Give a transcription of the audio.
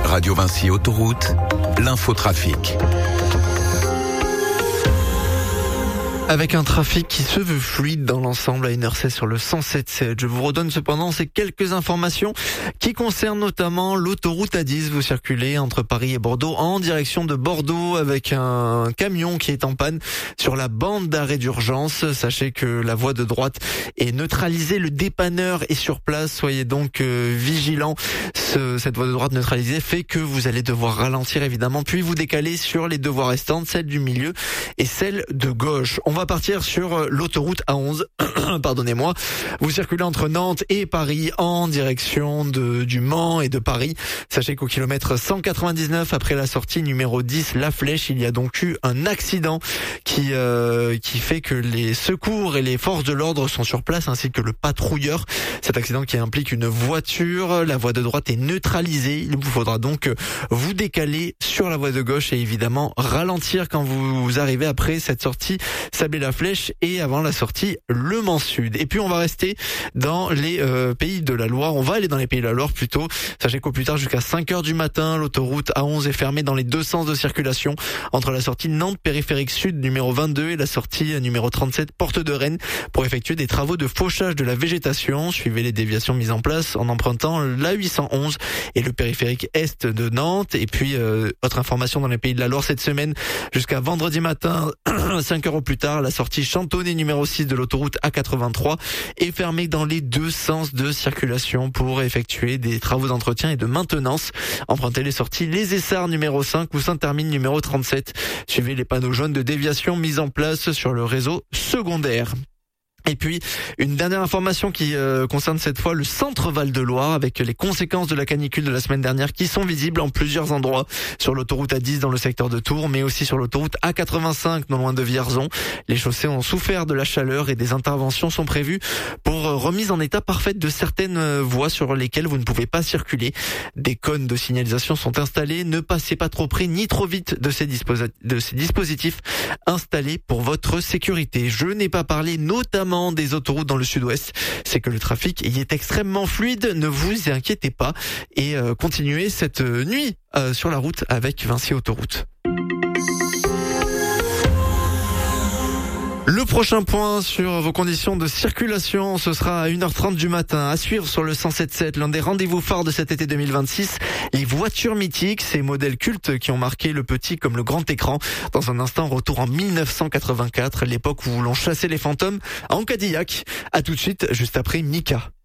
Radio Vinci Autoroute, l'infotrafic. Avec un trafic qui se veut fluide dans l'ensemble à 1h16 sur le 107.7. Je vous redonne cependant ces quelques informations qui concernent notamment l'autoroute A10. Vous circulez entre Paris et Bordeaux en direction de Bordeaux avec un camion qui est en panne sur la bande d'arrêt d'urgence. Sachez que la voie de droite est neutralisée, le dépanneur est sur place. Soyez donc vigilants. Cette voie de droite neutralisée fait que vous allez devoir ralentir évidemment, puis vous décaler sur les deux voies restantes, celle du milieu et celle de gauche. On va partir sur l'autoroute A11, pardonnez-moi. Vous circulez entre Nantes et Paris en direction du Mans et de Paris. Sachez qu'au kilomètre 199 après la sortie numéro 10, La Flèche, il y a donc eu un accident qui fait que les secours et les forces de l'ordre sont sur place ainsi que le patrouilleur. Cet accident qui implique une voiture, la voie de droite est neutralisée. Il vous faudra donc vous décaler sur la voie de gauche et évidemment ralentir quand vous arrivez après cette sortie La Flèche et avant la sortie Le Mans Sud. Et puis on va rester dans les pays de la Loire. On va aller dans les pays de la Loire plutôt. Sachez qu'au plus tard jusqu'à 5h du matin, l'autoroute A11 est fermée dans les deux sens de circulation entre la sortie Nantes périphérique sud numéro 22 et la sortie numéro 37 porte de Rennes pour effectuer des travaux de fauchage de la végétation. Suivez les déviations mises en place en empruntant la 811 et le périphérique est de Nantes. Et puis autre information dans les pays de la Loire cette semaine jusqu'à vendredi matin 5 heures au plus tard, la sortie Chantonnay numéro 6 de l'autoroute A83 est fermée dans les deux sens de circulation pour effectuer des travaux d'entretien et de maintenance. Empruntez les sorties Les Essarts numéro 5 ou Saint-Hermine numéro 37. Suivez les panneaux jaunes de déviation mis en place sur le réseau secondaire. Et puis, une dernière information qui concerne cette fois le centre Val-de-Loire avec les conséquences de la canicule de la semaine dernière qui sont visibles en plusieurs endroits sur l'autoroute A10 dans le secteur de Tours, mais aussi sur l'autoroute A85 non loin de Vierzon. Les chaussées ont souffert de la chaleur et des interventions sont prévues pour remise en état parfaite de certaines voies sur lesquelles vous ne pouvez pas circuler. Des cônes de signalisation sont installés. Ne passez pas trop près ni trop vite de ces dispositifs installés pour votre sécurité. Je n'ai pas parlé notamment des autoroutes dans le sud-ouest, c'est que le trafic y est extrêmement fluide, ne vous inquiétez pas et continuez cette nuit sur la route avec Vinci Autoroute. Le prochain point sur vos conditions de circulation, ce sera à 1h30 du matin. À suivre sur le 107.7, l'un des rendez-vous phares de cet été 2026, les voitures mythiques, ces modèles cultes qui ont marqué le petit comme le grand écran. Dans un instant, retour en 1984, l'époque où l'on chassait les fantômes en Cadillac. À tout de suite, juste après Mika.